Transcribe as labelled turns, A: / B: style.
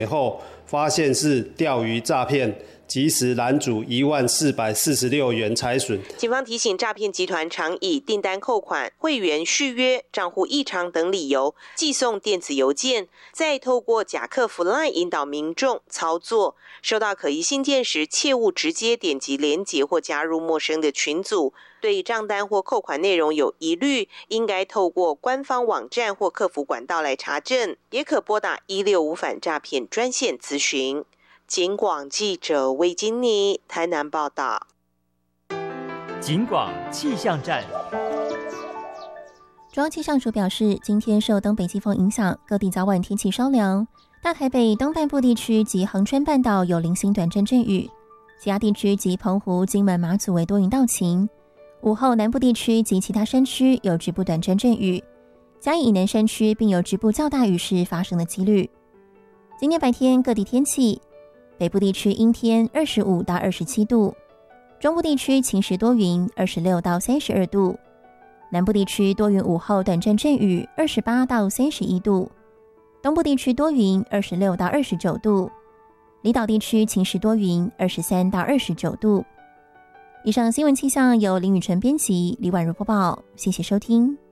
A: 后发现是钓鱼诈骗，及时拦阻11446元财损。
B: 警方提醒，诈骗集团常以订单扣款、会员续约、账户异常等理由寄送电子邮件，再透过假客服 LINE 引导民众操作。收到可疑信件时，切勿直接点击连结或加入陌生的群组。对账单或扣款内容有疑虑，应该透过官方网站或客服管道来查证，也可拨打165反诈骗专线咨询。警广记者魏金妮台南报道。
C: 警广气象站。
D: 中央气象署表示，今天受东北季风影响，各地早晚天气稍凉。大台北东半部地区及恒春半岛有零星短阵阵雨，其他地区及澎湖、金门、马祖为多云到晴。午后南部地区及其他山区有局部短阵阵雨，嘉义以南山区并有局部较大雨势发生的几率。今天白天各地天气，北部地区阴天25到27度，中部地区晴时多云26到32度，南部地区多云午后短阵阵雨28到31度，东部地区多云26到29度，离岛地区晴时多云23到29度。以上新闻气象由林宇纯编辑，李婉如播报，谢谢收听。